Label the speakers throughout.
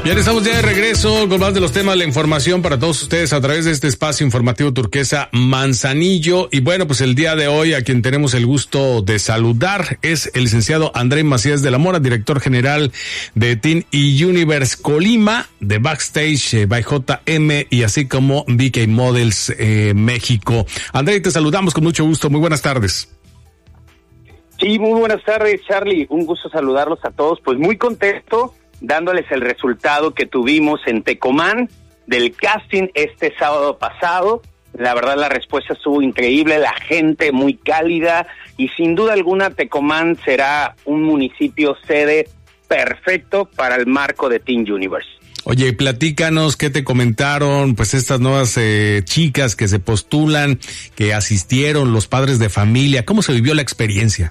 Speaker 1: Bien, estamos ya de regreso con más de los temas, la información para todos ustedes a través de este espacio informativo Turquesa Manzanillo. Y bueno, pues el día de hoy a quien tenemos el gusto de saludar es el licenciado André Macías de la Mora, director general de Teen Universe Colima, de Backstage by JM y así como BK Models México. André, te saludamos con mucho gusto. Muy buenas tardes.
Speaker 2: Sí, muy buenas tardes, Charlie. Un gusto saludarlos a todos. Pues muy contento dándoles el resultado que tuvimos en Tecomán del casting este sábado pasado. La verdad, la respuesta estuvo increíble, la gente muy cálida y sin duda alguna Tecomán será un municipio sede perfecto para el marco de Teen Universe.
Speaker 1: Oye, platícanos qué te comentaron, pues estas nuevas chicas que se postulan, que asistieron, los padres de familia. ¿Cómo se vivió la experiencia?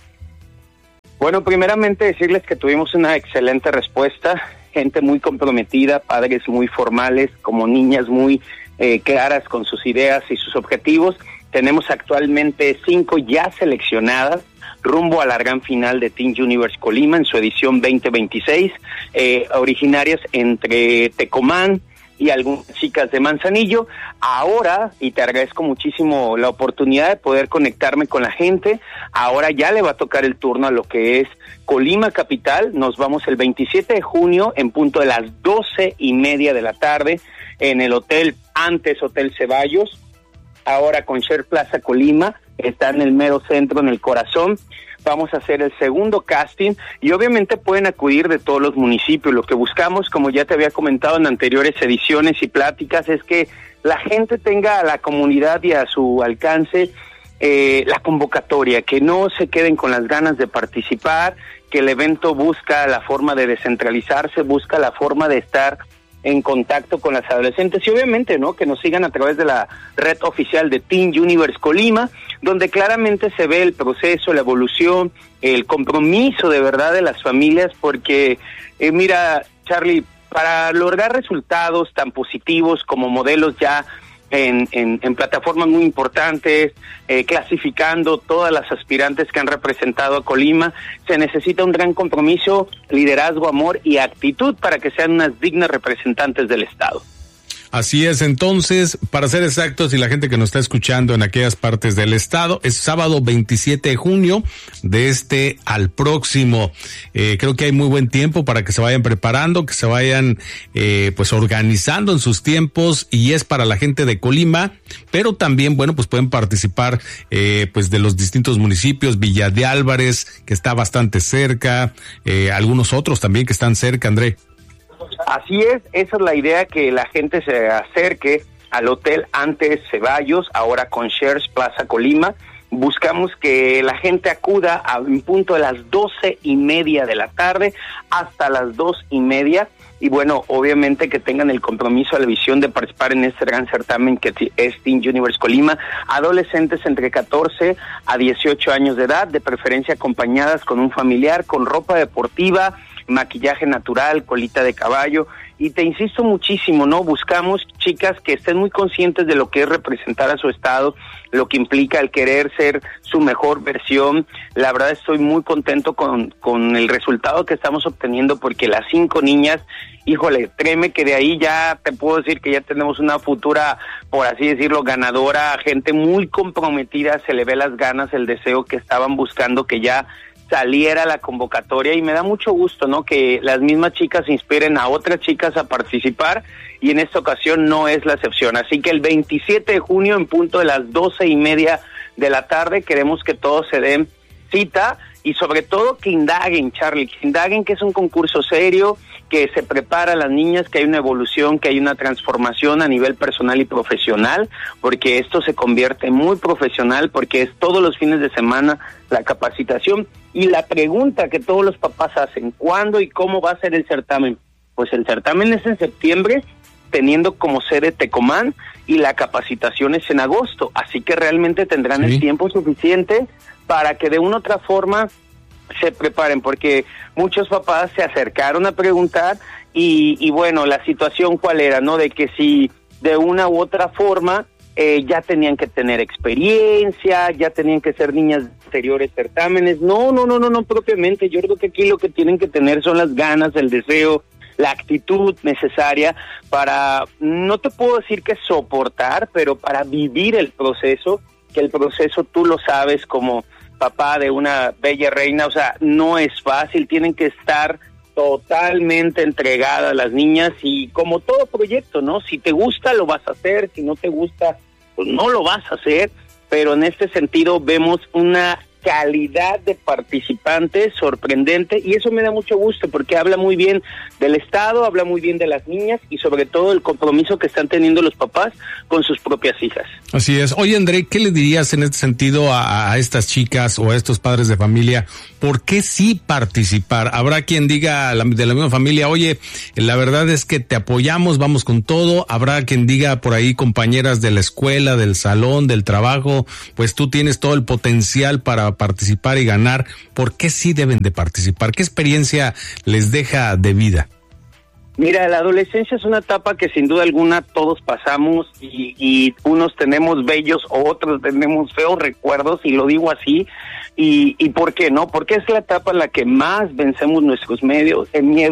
Speaker 2: Bueno, primeramente decirles que tuvimos una excelente respuesta, gente muy comprometida, padres muy formales, como niñas muy claras con sus ideas y sus objetivos. Tenemos actualmente 5 ya seleccionadas rumbo a la gran final de Teen Universe Colima en su edición 2026, originarias entre Tecomán y algunas chicas de Manzanillo. Ahora, y te agradezco muchísimo la oportunidad de poder conectarme con la gente, ahora ya le va a tocar el turno a lo que es Colima Capital. Nos vamos el 27 de junio en punto de las 12:30 de la tarde en el hotel, antes Hotel Ceballos, ahora con Share Plaza Colima, está en el mero centro, en el corazón. Vamos a hacer el segundo casting y obviamente pueden acudir de todos los municipios. Lo que buscamos, como ya te había comentado en anteriores ediciones y pláticas, es que la gente tenga a la comunidad y a su alcance la convocatoria, que no se queden con las ganas de participar, que el evento busca la forma de descentralizarse, busca la forma de estar en contacto con las adolescentes y obviamente, ¿no?, que nos sigan a través de la red oficial de Teen Universe Colima, donde claramente se ve el proceso, la evolución, el compromiso de verdad de las familias, porque mira, Charlie, para lograr resultados tan positivos como modelos ya en plataformas muy importantes, clasificando todas las aspirantes que han representado a Colima, se necesita un gran compromiso, liderazgo, amor y actitud para que sean unas dignas representantes del Estado.
Speaker 1: Así es, entonces, para ser exactos, y la gente que nos está escuchando en aquellas partes del estado, es sábado 27 de junio, de este al próximo. Creo que hay muy buen tiempo para que se vayan preparando, que se vayan pues organizando en sus tiempos, y es para la gente de Colima, pero también, bueno, pues pueden participar pues de los distintos municipios, Villa de Álvarez, que está bastante cerca, algunos otros también que están cerca, André.
Speaker 2: Así es, esa es la idea, que la gente se acerque al hotel antes Ceballos, ahora con Shares Plaza Colima. Buscamos que la gente acuda a un punto de las 12:30 de la tarde hasta las 2:30 y bueno, obviamente que tengan el compromiso, la visión de participar en este gran certamen que es Teen Universe Colima. Adolescentes entre 14 a 18 años de edad, de preferencia acompañadas con un familiar, con ropa deportiva, maquillaje natural, colita de caballo, y te insisto muchísimo, ¿no? Buscamos chicas que estén muy conscientes de lo que es representar a su estado, lo que implica el querer ser su mejor versión. La verdad estoy muy contento con el resultado que estamos obteniendo, porque las 5 niñas, híjole, créeme que de ahí ya te puedo decir que ya tenemos una futura, por así decirlo, ganadora, gente muy comprometida, se le ve las ganas, el deseo que estaban buscando que ya saliera la convocatoria, y me da mucho gusto, ¿no?, que las mismas chicas inspiren a otras chicas a participar, y en esta ocasión no es la excepción. Así que el 27 de junio en punto de las 12:30 de la tarde queremos que todos se den cita y sobre todo que indaguen, Charlie, que indaguen que es un concurso serio, que se prepara a las niñas, que hay una evolución, que hay una transformación a nivel personal y profesional, porque esto se convierte muy profesional, porque es todos los fines de semana la capacitación. Y la pregunta que todos los papás hacen, ¿cuándo y cómo va a ser el certamen? Pues el certamen es en septiembre, teniendo como sede Tecomán, y la capacitación es en agosto, así que realmente tendrán el tiempo suficiente para que de una u otra forma se preparen, porque muchos papás se acercaron a preguntar y bueno, la situación cuál era, ¿no? De que si de una u otra forma ya tenían que tener experiencia, ya tenían que ser niñas de anteriores certámenes. No propiamente. Yo creo que aquí lo que tienen que tener son las ganas, el deseo, la actitud necesaria para, no te puedo decir que soportar, pero para vivir el proceso, que el proceso tú lo sabes como papá de una bella reina, o sea, no es fácil, tienen que estar totalmente entregadas las niñas y como todo proyecto, ¿no? Si te gusta lo vas a hacer, si no te gusta pues no lo vas a hacer, pero en este sentido vemos una calidad de participantes sorprendente y eso me da mucho gusto porque habla muy bien del Estado, habla muy bien de las niñas y sobre todo el compromiso que están teniendo los papás con sus propias hijas.
Speaker 1: Así es. Oye, André, ¿qué le dirías en este sentido a estas chicas o a estos padres de familia? ¿Por qué sí participar? Habrá quien diga de la misma familia, oye, la verdad es que te apoyamos, vamos con todo. Habrá quien diga por ahí, compañeras de la escuela, del salón, del trabajo, pues tú tienes todo el potencial para participar y ganar. ¿Por qué sí deben de participar? ¿Qué experiencia les deja de vida?
Speaker 2: Mira, la adolescencia es una etapa que sin duda alguna todos pasamos y unos tenemos bellos o otros tenemos feos recuerdos y lo digo así. ¿Y por qué no? Porque es la etapa en la que más vencemos nuestros miedos,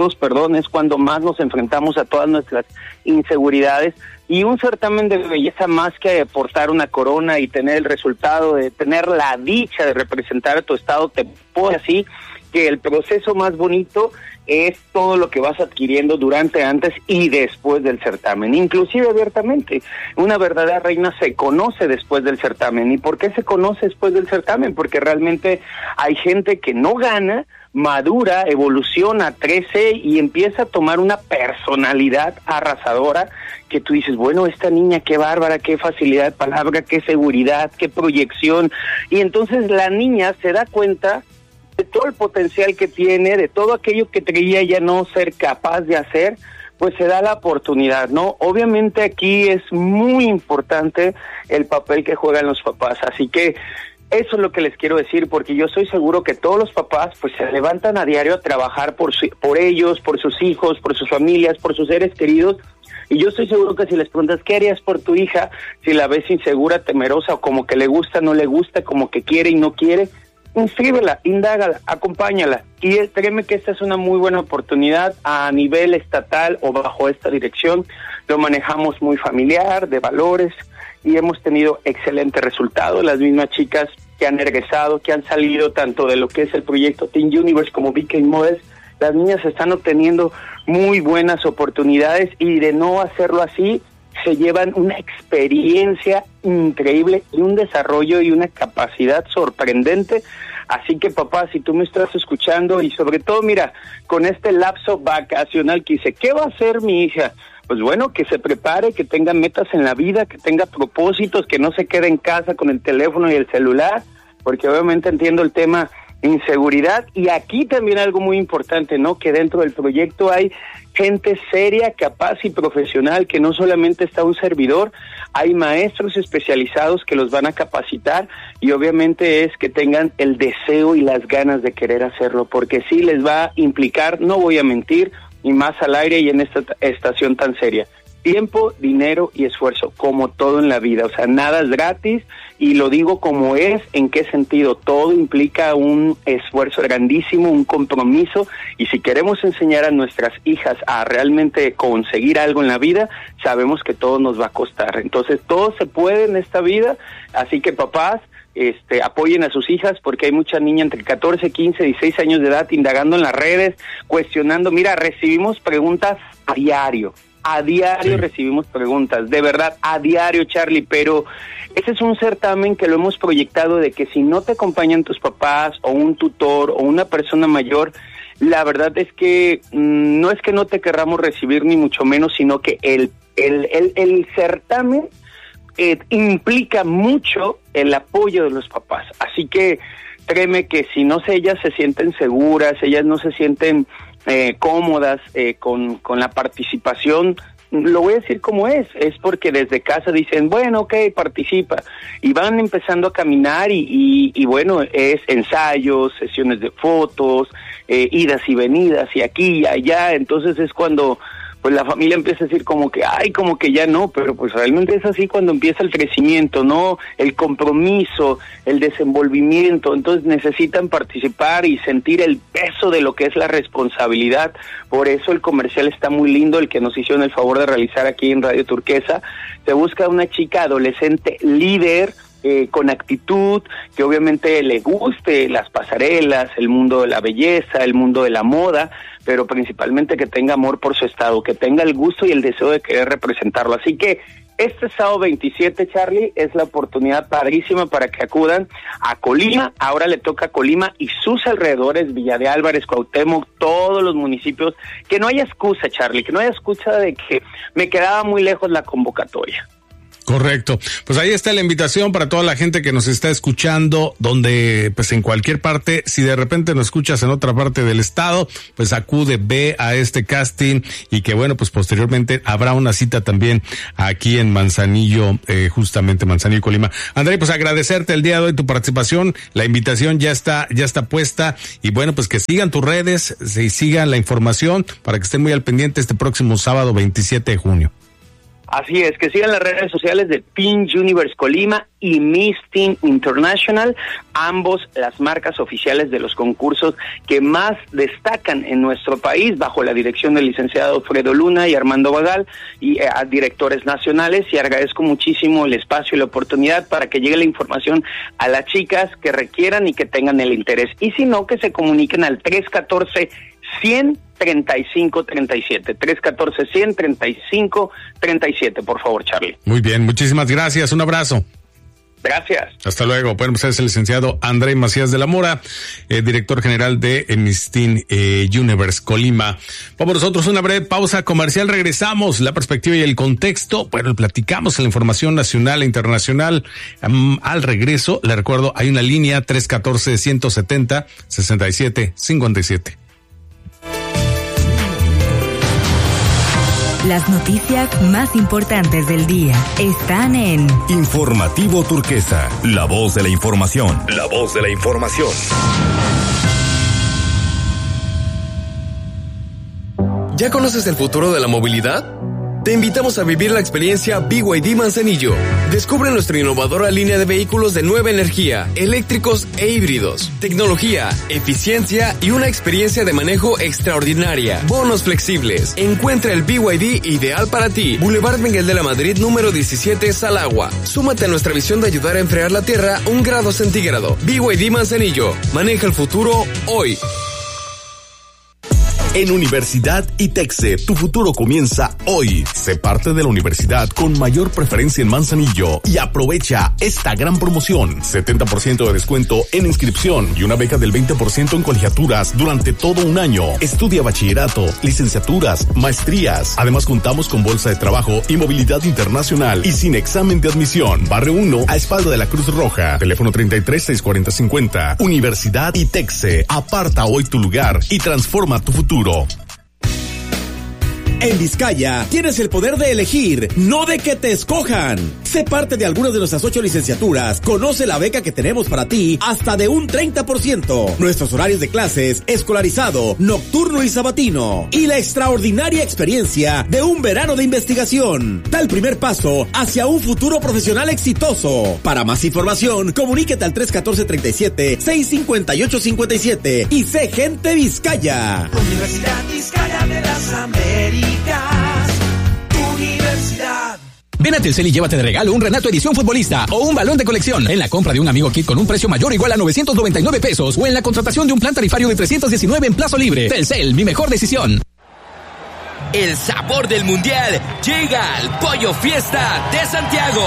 Speaker 2: es cuando más nos enfrentamos a todas nuestras inseguridades. Y un certamen de belleza más que aportar una corona y tener el resultado de tener la dicha de representar a tu estado, te puedo decir que el proceso más bonito es todo lo que vas adquiriendo durante, antes y después del certamen, inclusive abiertamente. Una verdadera reina se conoce después del certamen. ¿Y por qué se conoce después del certamen? Porque realmente hay gente que no gana, madura, evoluciona, crece y empieza a tomar una personalidad arrasadora que tú dices, bueno, esta niña qué bárbara, qué facilidad de palabra, qué seguridad, qué proyección. Y entonces la niña se da cuenta de todo el potencial que tiene, de todo aquello que creía ya no ser capaz de hacer, pues se da la oportunidad, ¿no? Obviamente aquí es muy importante el papel que juegan los papás, así que eso es lo que les quiero decir, porque yo estoy seguro que todos los papás pues se levantan a diario a trabajar por ellos, por sus hijos, por sus familias, por sus seres queridos, y yo estoy seguro que si les preguntas ¿qué harías por tu hija? Si la ves insegura, temerosa, o como que le gusta, no le gusta, como que quiere y no quiere, inscríbela, indágala, acompáñala, y créeme que esta es una muy buena oportunidad a nivel estatal o bajo esta dirección. Lo manejamos muy familiar, de valores, y hemos tenido excelentes resultados. Las mismas chicas que han egresado, que han salido tanto de lo que es el proyecto Teen Universe como BK Models, las niñas están obteniendo muy buenas oportunidades y de no hacerlo así, se llevan una experiencia increíble y un desarrollo y una capacidad sorprendente. Así que papá, si tú me estás escuchando y sobre todo, mira, con este lapso vacacional que dice, ¿qué va a hacer mi hija? Pues bueno, que se prepare, que tenga metas en la vida, que tenga propósitos, que no se quede en casa con el teléfono y el celular, porque obviamente entiendo el tema inseguridad. Y aquí también algo muy importante, ¿no? Que dentro del proyecto hay gente seria, capaz y profesional, que no solamente está un servidor, hay maestros especializados que los van a capacitar y obviamente es que tengan el deseo y las ganas de querer hacerlo, porque sí les va a implicar, no voy a mentir, y más al aire y en esta estación tan seria, tiempo, dinero y esfuerzo, como todo en la vida, o sea, nada es gratis, y lo digo como es. ¿En qué sentido? Todo implica un esfuerzo grandísimo, un compromiso, y si queremos enseñar a nuestras hijas a realmente conseguir algo en la vida, sabemos que todo nos va a costar. Entonces, todo se puede en esta vida, así que papás, apoyen a sus hijas, porque hay mucha niña entre 14, 15, 16 años de edad indagando en las redes, cuestionando. Mira, recibimos preguntas a diario. Sí. Recibimos preguntas, de verdad, a diario, Charlie, pero ese es un certamen que lo hemos proyectado de que si no te acompañan tus papás o un tutor o una persona mayor, la verdad es que no es que no te querramos recibir ni mucho menos, sino que el certamen implica mucho el apoyo de los papás, así que créeme que si no ellas se sienten seguras, ellas no se sienten cómodas con la participación, lo voy a decir como es porque desde casa dicen, bueno, ok, participa, y van empezando a caminar y bueno, es ensayos, sesiones de fotos, idas y venidas, y aquí y allá. Entonces es cuando pues la familia empieza a decir como que, ay, como que ya no, pero pues realmente es así cuando empieza el crecimiento, ¿no? El compromiso, el desenvolvimiento, entonces necesitan participar y sentir el peso de lo que es la responsabilidad. Por eso el comercial está muy lindo, el que nos hicieron el favor de realizar aquí en Radio Turquesa. Se busca una chica adolescente líder, con actitud, que obviamente le guste las pasarelas, el mundo de la belleza, el mundo de la moda, pero principalmente que tenga amor por su estado, que tenga el gusto y el deseo de querer representarlo. Así que este sábado 27, Charlie, es la oportunidad padrísima para que acudan a Colima. Ahora le toca a Colima y sus alrededores, Villa de Álvarez, Cuauhtémoc, todos los municipios. Que no haya excusa, Charlie, que no haya excusa de que me quedaba muy lejos la convocatoria.
Speaker 1: Correcto. Pues ahí está la invitación para toda la gente que nos está escuchando, donde pues en cualquier parte, si de repente nos escuchas en otra parte del estado, pues acude, ve a este casting y que bueno, pues posteriormente habrá una cita también aquí en Manzanillo, justamente Manzanillo, Colima. André, pues agradecerte el día de hoy tu participación, la invitación ya está puesta y bueno, pues que sigan tus redes, sigan la información para que estén muy al pendiente este próximo sábado 27 de junio.
Speaker 2: Así es, que sigan las redes sociales de Teen Universe Colima y Miss Teen International, ambos las marcas oficiales de los concursos que más destacan en nuestro país, bajo la dirección del licenciado Fredo Luna y Armando Bagal, y a directores nacionales, y agradezco muchísimo el espacio y la oportunidad para que llegue la información a las chicas que requieran y que tengan el interés, y si no, que se comuniquen al 314-100-3537, 314-100-3537, por favor, Charlie.
Speaker 1: Muy bien, muchísimas gracias, un abrazo.
Speaker 2: Gracias.
Speaker 1: Hasta luego. Bueno, pues es el licenciado André Macías de la Mora, director general de Miss Teen Universe Colima. Vamos nosotros una breve pausa comercial, regresamos, la perspectiva y el contexto. Bueno, platicamos la información nacional e internacional. Al regreso, le recuerdo, hay una línea 314-170-6757.
Speaker 3: Las noticias más importantes del día están en
Speaker 4: Informativo Turquesa, la voz de la información. La voz de la información.
Speaker 5: ¿Ya conoces el futuro de la movilidad? Te invitamos a vivir la experiencia BYD Manzanillo. Descubre nuestra innovadora línea de vehículos de nueva energía, eléctricos e híbridos, tecnología, eficiencia y una experiencia de manejo extraordinaria. Bonos flexibles. Encuentra el BYD ideal para ti. Boulevard Miguel de la Madrid, número 17, Salagua. Súmate a nuestra visión de ayudar a enfriar la Tierra 1 grado centígrado. BYD Manzanillo. Maneja el futuro hoy.
Speaker 4: En Universidad ITEXE, tu futuro comienza hoy. Sé parte de la universidad con mayor preferencia en Manzanillo y aprovecha esta gran promoción. 70% de descuento en inscripción y una beca del 20% en colegiaturas durante todo un año. Estudia bachillerato, licenciaturas, maestrías. Además contamos con bolsa de trabajo y movilidad internacional y sin examen de admisión. Barrio 1 a espalda de la Cruz Roja. Teléfono 33-640-50. Universidad ITEXE. Aparta hoy tu lugar y transforma tu futuro.
Speaker 6: En Vizcaya, tienes el poder de elegir, no de que te escojan. Sé parte de algunas de nuestras 8 licenciaturas. Conoce la beca que tenemos para ti hasta de un 30%. Nuestros horarios de clases, escolarizado, nocturno y sabatino. Y la extraordinaria experiencia de un verano de investigación. Da el primer paso hacia un futuro profesional exitoso. Para más información, comuníquete al 314-37-658-57 y sé gente Vizcaya.
Speaker 7: Universidad Vizcaya de las Américas. Universidad.
Speaker 8: Ven a Telcel y llévate de regalo un Renato edición futbolista o un balón de colección en la compra de un Amigo Kit con un precio mayor o igual a 999 pesos o en la contratación de un plan tarifario de 319 en plazo libre. Telcel, mi mejor decisión.
Speaker 9: El sabor del mundial llega al Pollo Fiesta de Santiago.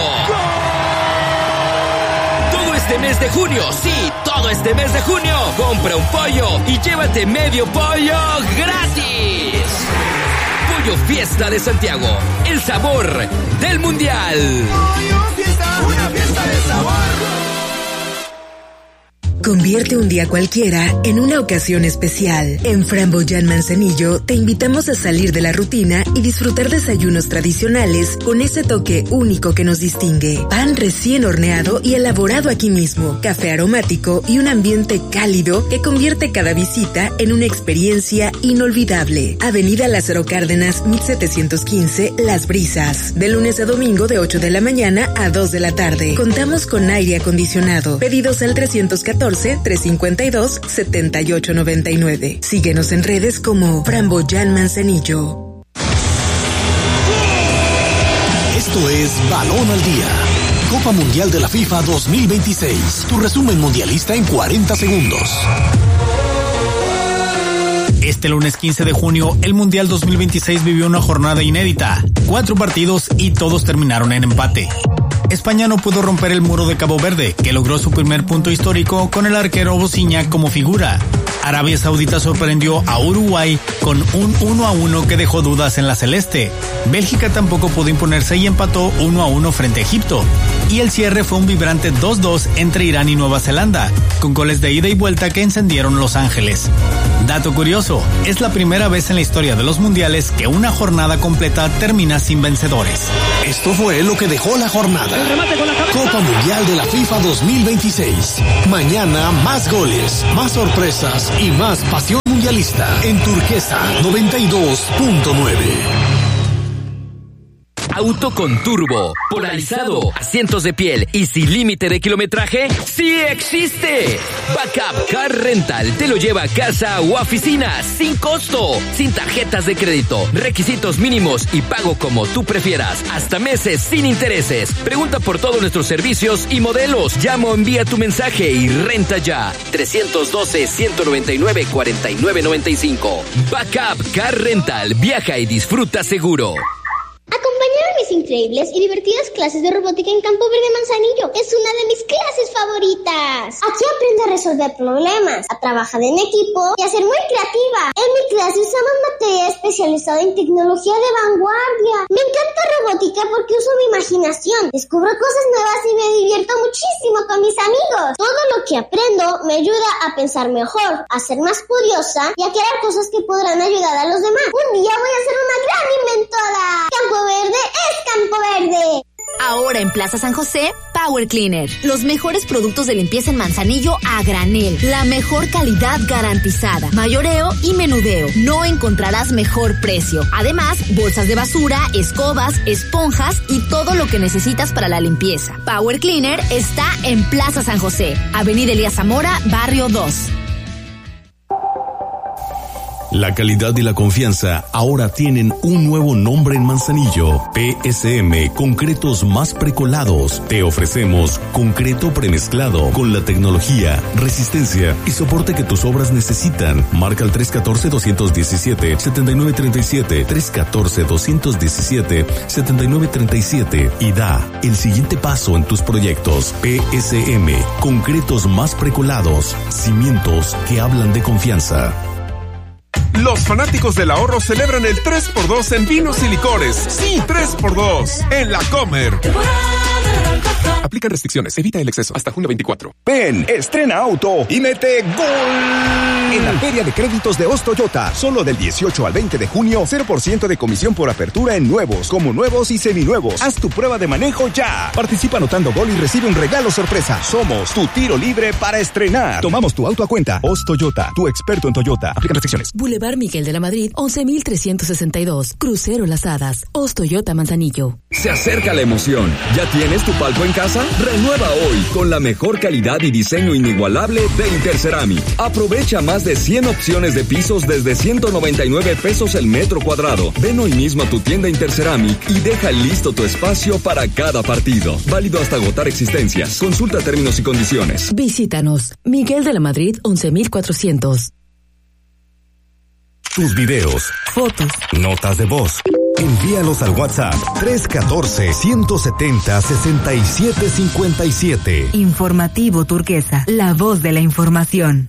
Speaker 9: Todo este mes de junio, sí, todo este mes de junio, compra un pollo y llévate medio pollo gratis. Pollo Fiesta de Santiago, el sabor del mundial.
Speaker 7: Pollo Fiesta, una fiesta de sabor.
Speaker 3: Convierte un día cualquiera en una ocasión especial. En Framboyán Manzanillo te invitamos a salir de la rutina y disfrutar desayunos tradicionales con ese toque único que nos distingue. Pan recién horneado y elaborado aquí mismo, café aromático y un ambiente cálido que convierte cada visita en una experiencia inolvidable. Avenida Lázaro Cárdenas, 1715, Las Brisas. De lunes a domingo de 8 de la mañana a 2 de la tarde. Contamos con aire acondicionado. Pedidos al 314-352-7899. Síguenos en redes como Framboyán Manzanillo.
Speaker 4: Esto es Balón al Día. Copa Mundial de la FIFA 2026. Tu resumen mundialista en 40 segundos.
Speaker 10: Este lunes 15 de junio, el Mundial 2026 vivió una jornada inédita. 4 partidos y todos terminaron en empate. España no pudo romper el muro de Cabo Verde, que logró su primer punto histórico con el arquero Bociñac como figura. Arabia Saudita sorprendió a Uruguay con un 1-1 que dejó dudas en la celeste. Bélgica tampoco pudo imponerse y empató 1-1 frente a Egipto. Y el cierre fue un vibrante 2-2 entre Irán y Nueva Zelanda, con goles de ida y vuelta que encendieron Los Ángeles. Dato curioso, es la primera vez en la historia de los mundiales que una jornada completa termina sin vencedores.
Speaker 4: Esto fue lo que dejó la jornada. Copa Mundial de la FIFA 2026. Mañana más goles, más sorpresas y más pasión mundialista en Turquesa 92.9.
Speaker 9: Auto con turbo, polarizado, asientos de piel y sin límite de kilometraje, ¡sí existe! Backup Car Rental te lo lleva a casa o a oficina sin costo, sin tarjetas de crédito, requisitos mínimos y pago como tú prefieras, hasta meses sin intereses. Pregunta por todos nuestros servicios y modelos. Llama o envía tu mensaje y renta ya. 312-199-4995. Backup Car Rental. Viaja y disfruta seguro.
Speaker 11: Acompañar a mis increíbles y divertidas clases de robótica en Campo Verde Manzanillo es una de mis clases favoritas. Aquí aprendo a resolver problemas, a trabajar en equipo y a ser muy creativa. En mi clase usamos material especializado en tecnología de vanguardia. Me encanta robótica porque uso mi imaginación, descubro cosas nuevas y me divierto muchísimo con mis amigos. Todo lo que aprendo me ayuda a pensar mejor, a ser más curiosa y a crear cosas que podrán ayudar a los demás. Un día voy a ser una gran inventora. Campo Verde es Campo Verde.
Speaker 12: Ahora en Plaza San José, Power Cleaner. Los mejores productos de limpieza en Manzanillo a granel. La mejor calidad garantizada. Mayoreo y menudeo. No encontrarás mejor precio. Además, bolsas de basura, escobas, esponjas y todo lo que necesitas para la limpieza. Power Cleaner está en Plaza San José, Avenida Elías Zamora, Barrio 2.
Speaker 4: La calidad y la confianza ahora tienen un nuevo nombre en Manzanillo. PSM Concretos Más Precolados. Te ofrecemos concreto premezclado con la tecnología, resistencia y soporte que tus obras necesitan. Marca al 314-217-7937, 314-217-7937 y da el siguiente paso en tus proyectos. PSM Concretos Más Precolados. Cimientos que hablan de confianza.
Speaker 13: Los fanáticos del ahorro celebran el 3x2 en vinos y licores. Sí, 3x2 en La Comer. Aplican restricciones, evita el exceso. Hasta junio 24.
Speaker 14: Ven, estrena auto y mete gol. En la Feria de Créditos de Ostoyota, solo del 18 al 20 de junio, 0% de comisión por apertura en nuevos, como nuevos y seminuevos. Haz tu prueba de manejo ya. Participa anotando gol y recibe un regalo sorpresa. Somos tu tiro libre para estrenar. Tomamos tu auto a cuenta. Ostoyota, tu experto en Toyota. Aplican restricciones.
Speaker 15: Boulevard Miguel de la Madrid, 11.362. Crucero Las Hadas. Ostoyota Manzanillo.
Speaker 16: Se acerca la emoción. ¿Ya tienes tu palco en casa? Renueva hoy con la mejor calidad y diseño inigualable de Interceramic. Aprovecha más de 100 opciones de pisos desde 199 pesos el metro cuadrado. Ven hoy mismo a tu tienda Interceramic y deja listo tu espacio para cada partido. Válido hasta agotar existencias. Consulta términos y condiciones.
Speaker 15: Visítanos. Miguel de la Madrid, 11.400.
Speaker 4: Tus videos, fotos, notas de voz. Envíalos al WhatsApp 314-170-6757.
Speaker 3: Informativo Turquesa, la voz de la información.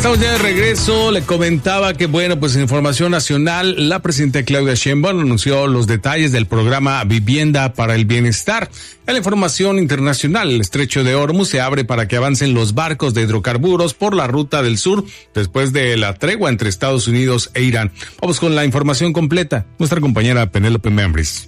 Speaker 1: Estamos ya de regreso. Le comentaba que, bueno, pues en información nacional, la presidenta Claudia Sheinbaum anunció los detalles del programa Vivienda para el Bienestar. En la información internacional, el estrecho de Hormuz se abre para que avancen los barcos de hidrocarburos por la ruta del sur después de la tregua entre Estados Unidos e Irán. Vamos con la información completa. Nuestra compañera Penélope Membris.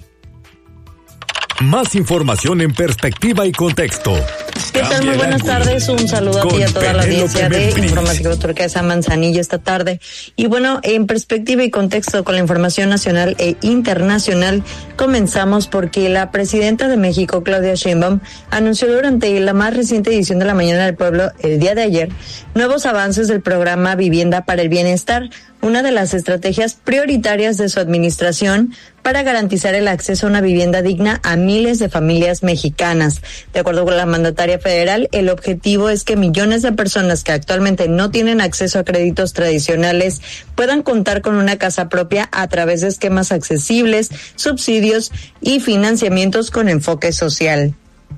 Speaker 4: Más información en perspectiva y contexto.
Speaker 17: ¿Qué tal? Muy buenas tardes. Un saludo a ti y a toda la audiencia de Informativo Turquesa Manzanillo esta tarde. Y bueno, en perspectiva y contexto con la información nacional e internacional, comenzamos porque la presidenta de México, Claudia Sheinbaum, anunció durante la más reciente edición de La Mañana del Pueblo, el día de ayer, nuevos avances del programa Vivienda para el Bienestar, una de las estrategias prioritarias de su administración para garantizar el acceso a una vivienda digna a miles de familias mexicanas. De acuerdo con la mandataria federal, el objetivo es que millones de personas que actualmente no tienen acceso a créditos tradicionales puedan contar con una casa propia a través de esquemas accesibles, subsidios y financiamientos con enfoque social.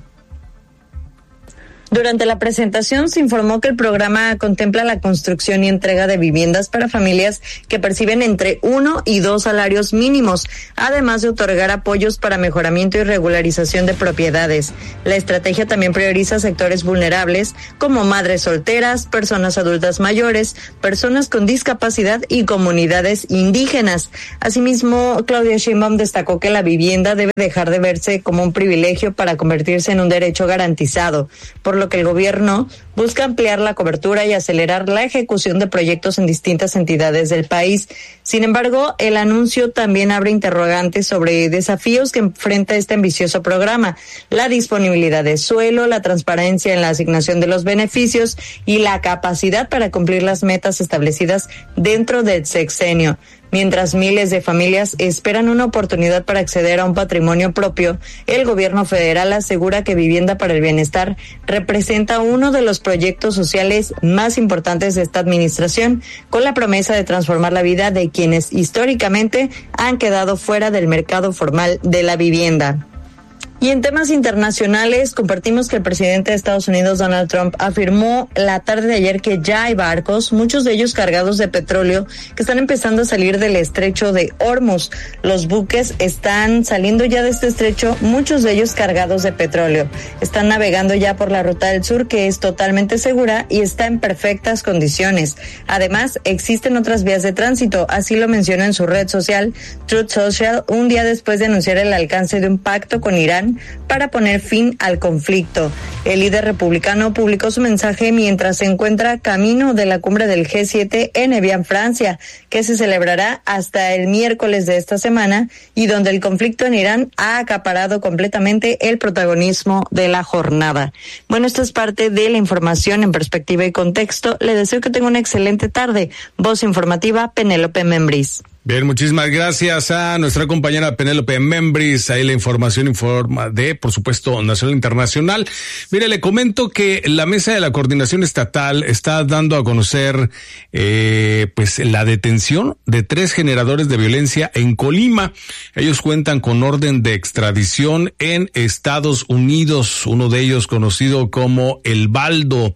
Speaker 17: Durante la presentación se informó que el programa contempla la construcción y entrega de viviendas para familias que perciben entre 1 y 2 salarios mínimos, además de otorgar apoyos para mejoramiento y regularización de propiedades. La estrategia también prioriza sectores vulnerables como madres solteras, personas adultas mayores, personas con discapacidad y comunidades indígenas. Asimismo, Claudia Sheinbaum destacó que la vivienda debe dejar de verse como un privilegio para convertirse en un derecho garantizado, por lo que el gobierno busca ampliar la cobertura y acelerar la ejecución de proyectos en distintas entidades del país. Sin embargo, el anuncio también abre interrogantes sobre desafíos que enfrenta este ambicioso programa: la disponibilidad de suelo, la transparencia en la asignación de los beneficios y la capacidad para cumplir las metas establecidas dentro del sexenio. Mientras miles de familias esperan una oportunidad para acceder a un patrimonio propio, el gobierno federal asegura que Vivienda para el Bienestar representa uno de los proyectos sociales más importantes de esta administración, con la promesa de transformar la vida de quienes históricamente han quedado fuera del mercado formal de la vivienda. Y en temas internacionales, compartimos que el presidente de Estados Unidos, Donald Trump, afirmó la tarde de ayer que ya hay barcos, muchos de ellos cargados de petróleo, que están empezando a salir del estrecho de Hormuz. Los buques están saliendo ya de este estrecho, muchos de ellos cargados de petróleo. Están navegando ya por la ruta del sur, que es totalmente segura y está en perfectas condiciones. Además, existen otras vías de tránsito, así lo mencionó en su red social, Truth Social, un día después de anunciar el alcance de un pacto con Irán para poner fin al conflicto. El líder republicano publicó su mensaje mientras se encuentra camino de la cumbre del G7 en Evian, Francia, que se celebrará hasta el miércoles de esta semana y donde el conflicto en Irán ha acaparado completamente el protagonismo de la jornada. Bueno, esto es parte de la información en perspectiva y contexto. Le deseo que tenga una excelente tarde. Voz informativa, Penélope Membris.
Speaker 1: Bien, muchísimas gracias a nuestra compañera Penélope Membris. Ahí la información informa de, por supuesto, nacional e internacional. Mire, le comento que la Mesa de la Coordinación Estatal está dando a conocer pues la detención de 3 generadores de violencia en Colima. Ellos cuentan con orden de extradición en Estados Unidos. Uno de ellos, conocido como El Baldo,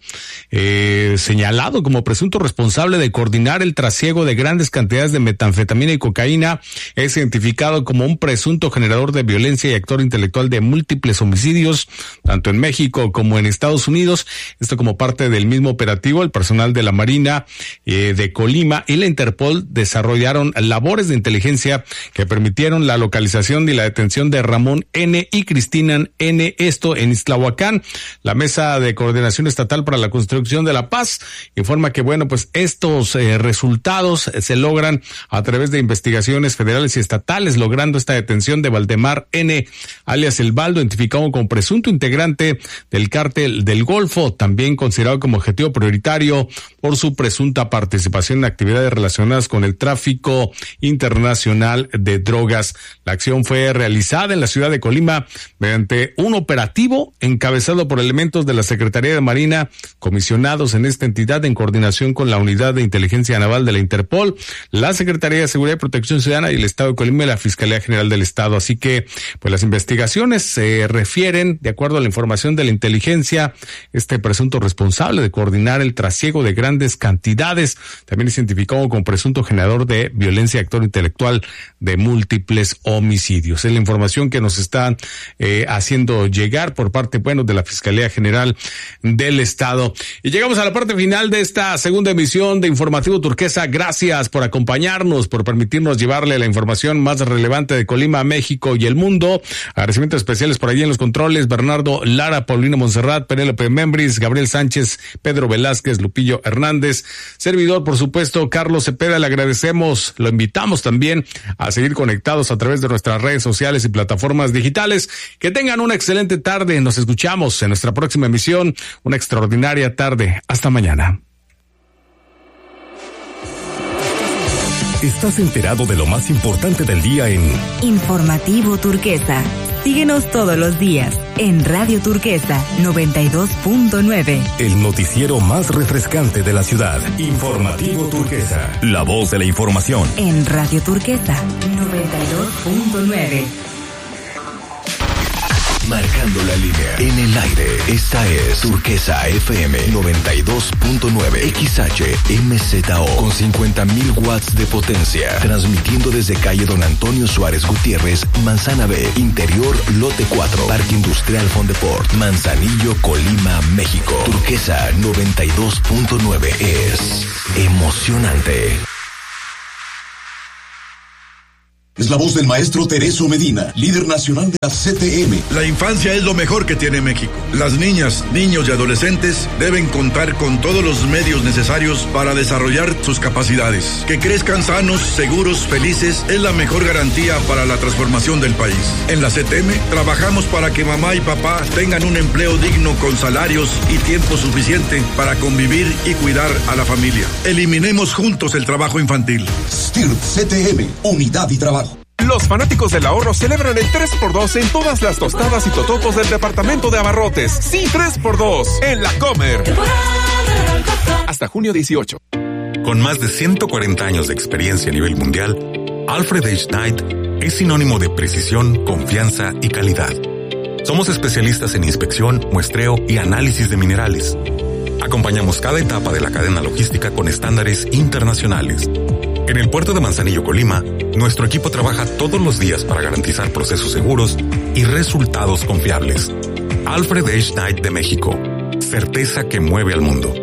Speaker 1: señalado como presunto responsable de coordinar el trasiego de grandes cantidades de metanfetamina y cocaína, es identificado como un presunto generador de violencia y actor intelectual de múltiples homicidios, tanto en México como en Estados Unidos. Esto como parte del mismo operativo, el personal de la Marina de Colima y la Interpol desarrollaron labores de inteligencia que permitieron la localización y la detención de Ramón N. y Cristina N., esto en Ixtlahuacán. La Mesa de Coordinación Estatal para la Construcción de la Paz informa que, bueno, pues estos resultados se logran a través de investigaciones federales y estatales, logrando esta detención de Valdemar N., alias El Baldo, identificado como presunto integrante del cártel del Golfo, también considerado como objetivo prioritario por su presunta participación en actividades relacionadas con el tráfico internacional de drogas. La acción fue realizada en la ciudad de Colima mediante un operativo encabezado por elementos de la Secretaría de Marina, comisionados en esta entidad en coordinación con la Unidad de Inteligencia Naval de la Interpol, la Secretaría de Seguridad y Protección Ciudadana y el Estado de Colima y la Fiscalía General del Estado. Así que, pues las investigaciones se refieren, de acuerdo a la información de la inteligencia, este presunto responsable de coordinar el trasiego de grandes cantidades, también es identificado como presunto generador de violencia y actor intelectual de múltiples homicidios. Es la información que nos están haciendo llegar por parte, de la Fiscalía General del Estado. Y llegamos a la parte final de esta segunda emisión de Informativo Turquesa. Gracias por acompañarnos, por permitirnos llevarle la información más relevante de Colima, México y el mundo. Agradecimientos especiales por allí en los controles: Bernardo Lara, Paulino Monserrat, Penélope Membris, Gabriel Sánchez, Pedro Velázquez, Lupillo Hernández. Servidor, por supuesto, Carlos Cepeda. Le agradecemos, lo invitamos también a seguir conectados a través de nuestras redes sociales y plataformas digitales. Que tengan una excelente tarde. Nos escuchamos en nuestra próxima emisión. Una extraordinaria tarde. Hasta mañana.
Speaker 4: Estás enterado de lo más importante del día en
Speaker 15: Informativo Turquesa. Síguenos todos los días en Radio Turquesa 92.9.
Speaker 4: El noticiero más refrescante de la ciudad. Informativo Turquesa. La voz de la información.
Speaker 15: En Radio Turquesa 92.9.
Speaker 18: Marcando la línea. En el aire, esta es Turquesa FM 92.9 XHMZO con 50.000 watts de potencia. Transmitiendo desde calle Don Antonio Suárez Gutiérrez, Manzana B, Interior, Lote 4, Parque Industrial Fondeport, Manzanillo, Colima, México. Turquesa 92.9 es emocionante.
Speaker 19: Es la voz del maestro Tereso Medina, líder nacional de la CTM.
Speaker 20: La infancia es lo mejor que tiene México. Las niñas, niños y adolescentes deben contar con todos los medios necesarios para desarrollar sus capacidades. Que crezcan sanos, seguros, felices es la mejor garantía para la transformación del país. En la CTM trabajamos para que mamá y papá tengan un empleo digno con salarios y tiempo suficiente para convivir y cuidar a la familia. Eliminemos juntos el trabajo infantil.
Speaker 19: STIRT CTM, unidad y trabajo.
Speaker 13: Los fanáticos del ahorro celebran el 3x2 en todas las tostadas y totopos del departamento de abarrotes. Sí, 3x2 en La Comer. Hasta junio 18.
Speaker 21: Con más de 140 años de experiencia a nivel mundial, Alfred H. Knight es sinónimo de precisión, confianza y calidad. Somos especialistas en inspección, muestreo y análisis de minerales. Acompañamos cada etapa de la cadena logística con estándares internacionales. En el puerto de Manzanillo, Colima, nuestro equipo trabaja todos los días para garantizar procesos seguros y resultados confiables. Alfred H. Knight de México. Certeza que mueve al mundo.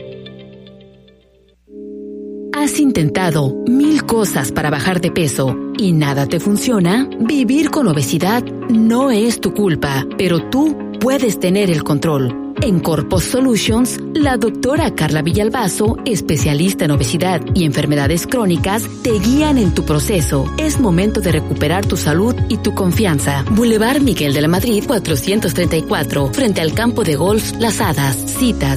Speaker 15: ¿Has intentado 1000 cosas para bajar de peso y nada te funciona? Vivir con obesidad no es tu culpa, pero tú puedes tener el control. En Corpus Solutions, la doctora Carla Villalbazo, especialista en obesidad y enfermedades crónicas, te guían en tu proceso. Es momento de recuperar tu salud y tu confianza. Boulevard Miguel de la Madrid, 434, frente al campo de golf Las Hadas. Citas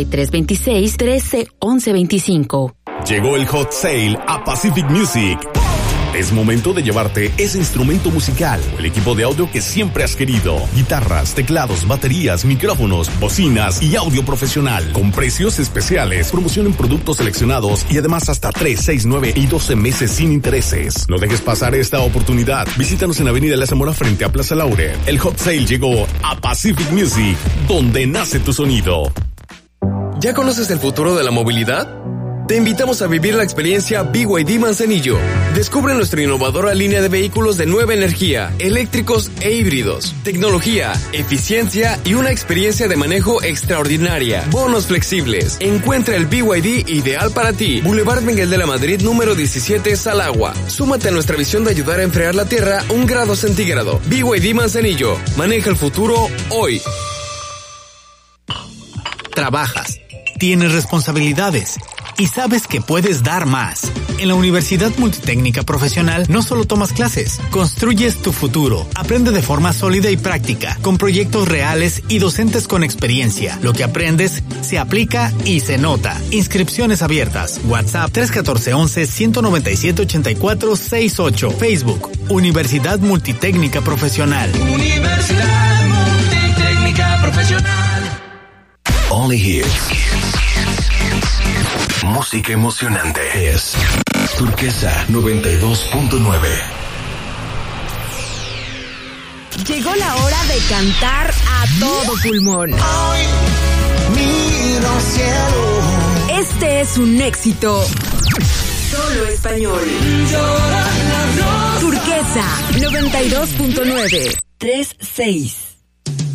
Speaker 15: 3326-131125.
Speaker 4: Llegó el Hot Sale a Pacific Music. Es momento de llevarte ese instrumento musical, el equipo de audio que siempre has querido. Guitarras, teclados, baterías, micrófonos, bocinas y audio profesional. Con precios especiales, promoción en productos seleccionados y además hasta 3, 6, 9 y 12 meses sin intereses. No dejes pasar esta oportunidad. Visítanos en Avenida La Zamora frente a Plaza Laurel. El Hot Sale llegó a Pacific Music, donde nace tu sonido.
Speaker 5: ¿Ya conoces el futuro de la movilidad? Te invitamos a vivir la experiencia BYD Manzanillo. Descubre nuestra innovadora línea de vehículos de nueva energía, eléctricos e híbridos. Tecnología, eficiencia y una experiencia de manejo extraordinaria. Bonos flexibles. Encuentra el BYD ideal para ti. Boulevard Miguel de la Madrid, número 17, Salagua. Súmate a nuestra visión de ayudar a enfriar la Tierra 1 grado centígrado. BYD Manzanillo. Maneja el futuro hoy.
Speaker 10: Trabajas, tienes responsabilidades y sabes que puedes dar más. En la Universidad Multitécnica Profesional no solo tomas clases, construyes tu futuro. Aprende de forma sólida y práctica, con proyectos reales y docentes con experiencia. Lo que aprendes se aplica y se nota. Inscripciones abiertas. WhatsApp 314-11-197-8468. Facebook, Universidad Multitécnica Profesional.
Speaker 7: Universidad Multitécnica Profesional.
Speaker 18: Only Hits. Música emocionante es Turquesa 92.9.
Speaker 3: Llegó la hora de cantar a todo pulmón.
Speaker 7: Hoy miro al cielo.
Speaker 3: Este es un éxito solo español. Turquesa 92.9 36.